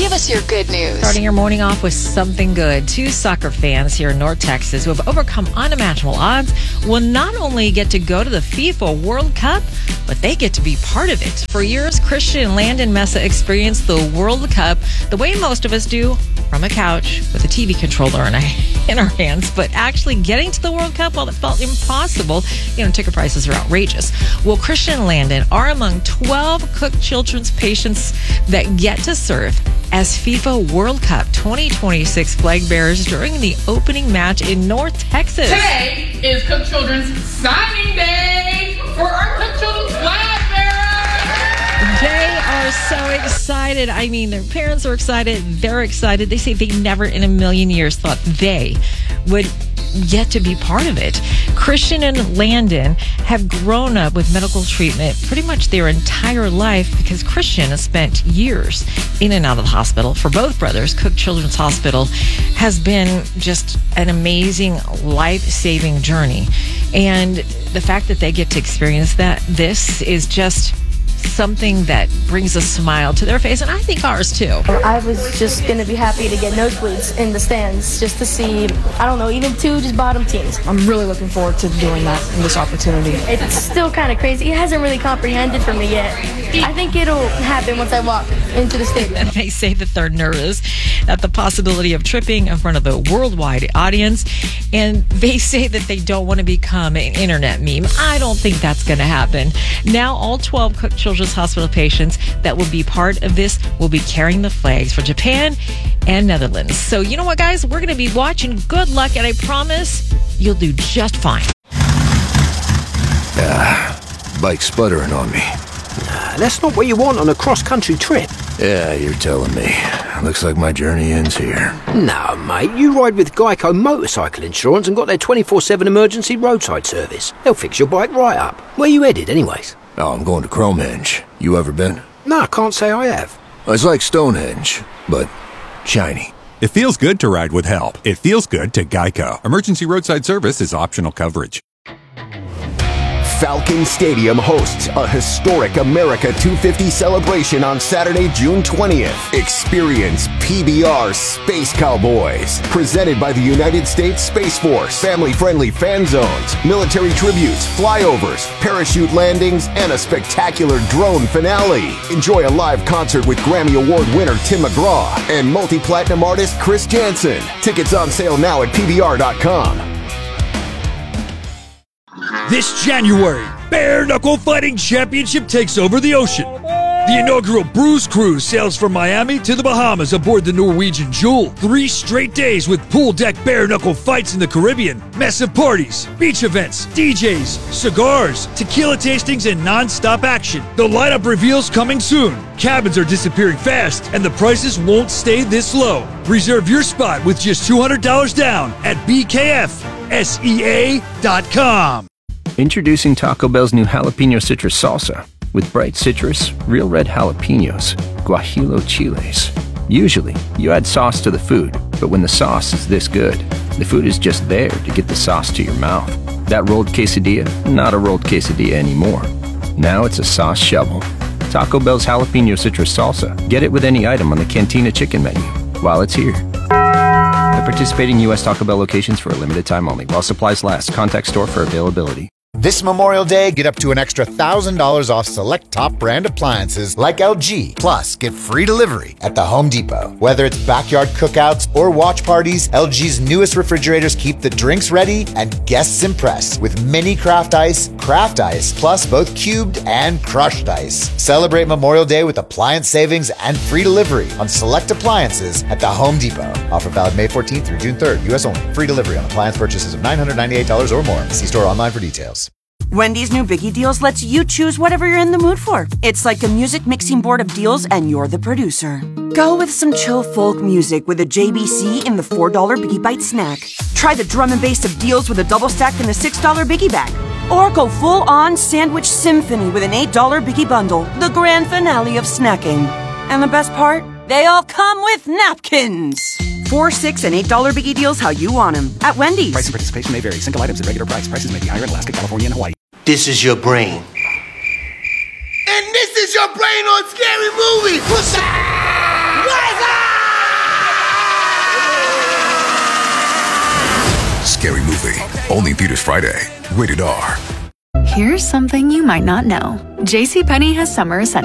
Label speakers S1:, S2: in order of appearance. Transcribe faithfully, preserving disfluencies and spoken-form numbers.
S1: Give us your good news.
S2: Starting your morning off with something good. Two soccer fans here in North Texas who have overcome unimaginable odds will not only get to go to the FIFA World Cup, but they get to be part of it. For years, Christian and Landon Mesa experienced the World Cup the way most of us do, from a couch with a T V controller in, a, in our hands. But actually getting to the World Cup, well, it felt impossible. You know, ticket prices are outrageous. Well, Christian and Landon are among twelve Cook Children's patients that get to serve as FIFA World Cup twenty twenty-six flag bearers during the opening match in North Texas.
S3: Today is Cook Children's signing day for our Cook Children's flag bearers.
S2: They are so excited. I mean, their parents are excited. They're excited. They say they never in a million years thought they would get to be part of it. Christian and Landon have grown up with medical treatment pretty much their entire life because Christian has spent years in and out of the hospital. For both brothers, Cook Children's Hospital has been just an amazing life-saving journey. And the fact that they get to experience that, this is just something that brings a smile to their face, and I think ours too.
S4: I was just going to be happy to get nosebleeds in the stands just to see, I don't know, even two just bottom teams.
S5: I'm really looking forward to doing that and this opportunity.
S4: It's still kind of crazy. It hasn't really comprehended for me yet. I think it'll happen once I walk into the stadium.
S2: They say that they're nervous at the possibility of tripping in front of a worldwide audience, and they say that they don't want to become an internet meme. I don't think that's going to happen. Now all twelve Cook Children's Hospital patients that will be part of this will be carrying the flags for Japan and Netherlands. So you know what, guys? We're going to be watching. Good luck, and I promise you'll do just fine.
S6: Ah, bike's sputtering on me.
S7: Nah, that's not what you want on a cross-country trip.
S6: Yeah, you're telling me. Looks like my journey ends here.
S7: No, mate, you ride with Geico Motorcycle Insurance and got their twenty-four seven emergency roadside service. They'll fix your bike right up. Where you headed, anyways?
S6: Oh, I'm going to Cromehenge. You ever been?
S7: No, I can't say I have.
S6: It's like Stonehenge, but shiny.
S8: It feels good to ride with help. It feels good to Geico. Emergency roadside service is optional coverage.
S9: Falcon Stadium hosts a historic America two fifty celebration on Saturday, June twentieth. Experience P B R Space Cowboys, presented by the United States Space Force. Family-friendly fan zones, military tributes, flyovers, parachute landings, and a spectacular drone finale. Enjoy a live concert with Grammy Award winner Tim McGraw and multi-platinum artist Chris Jansen. Tickets on sale now at P B R dot com.
S10: This January, Bare Knuckle Fighting Championship takes over the ocean. The inaugural Bruise Cruise sails from Miami to the Bahamas aboard the Norwegian Jewel. Three straight days with pool deck bare knuckle fights in the Caribbean, massive parties, beach events, D Js, cigars, tequila tastings, and non-stop action. The lineup reveals coming soon. Cabins are disappearing fast, and the prices won't stay this low. Reserve your spot with just two hundred dollars down at B K F S E A dot com.
S11: Introducing Taco Bell's new jalapeno citrus salsa with bright citrus, real red jalapenos, guajillo chiles. Usually, you add sauce to the food, but when the sauce is this good, the food is just there to get the sauce to your mouth. That rolled quesadilla, not a rolled quesadilla anymore. Now it's a sauce shovel. Taco Bell's jalapeno citrus salsa. Get it with any item on the Cantina chicken menu while it's here. At participating U S Taco Bell locations for a limited time only. While supplies last. Contact store for availability.
S12: This Memorial Day, get up to an extra one thousand dollars off select top brand appliances like L G. Plus, get free delivery at the Home Depot. Whether it's backyard cookouts or watch parties, L G's newest refrigerators keep the drinks ready and guests impressed with mini craft ice, craft ice, plus both cubed and crushed ice. Celebrate Memorial Day with appliance savings and free delivery on select appliances at the Home Depot. Offer valid May fourteenth through June third, U S only. Free delivery on appliance purchases of nine hundred ninety-eight dollars or more. See store online for details.
S13: Wendy's new Biggie Deals lets you choose whatever you're in the mood for. It's like a music mixing board of deals, and you're the producer. Go with some chill folk music with a J B C in the four dollar Biggie Bite snack. Try the drum and bass of deals with a double stack in the six dollar Biggie Bag. Or go full-on sandwich symphony with an eight dollar Biggie Bundle, the grand finale of snacking. And the best part? They all come with napkins. Four, six, and eight dollar Biggie Deals how you want them at Wendy's.
S14: Price and participation may vary. Single items at regular price. Prices may be higher in Alaska, California, and Hawaii.
S15: This is your brain. And this is your brain on Scary Movie. What's up? Rise up!
S1: movie. Only in theaters Friday. Rated R.
S15: Here's something you might not know. JCPenney has summer essentials.